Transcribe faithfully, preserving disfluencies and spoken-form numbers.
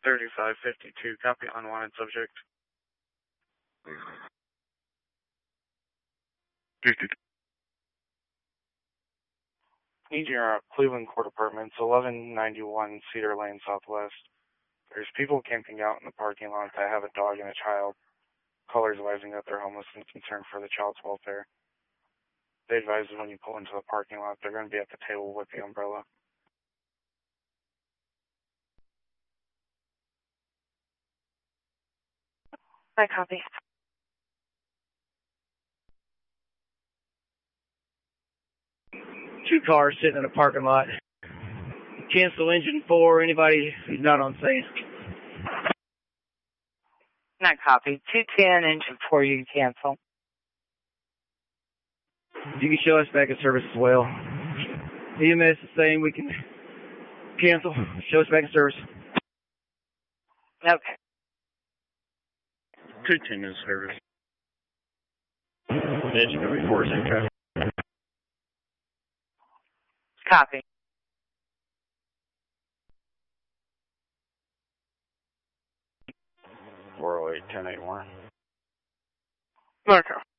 thirty-five fifty-two, copy unwanted subject. Need your uh, Cleveland Court Apartments, eleven ninety-one Cedar Lane Southwest. There's people camping out in the parking lot that have a dog and a child. Callers advising that they're homeless and concerned for the child's welfare. They advise that when you pull into the parking lot, they're going to be at the table with the umbrella. I copy. Two cars sitting in a parking lot. Cancel engine four, anybody who's not on scene. Not copy. two ten, engine four, you can cancel. If you can show us back in service as well. E M S is saying we can cancel. Show us back in service. Okay. two ten in service. Engine number four is in traffic. Copy. four oh eight ten eighty-one. Marco.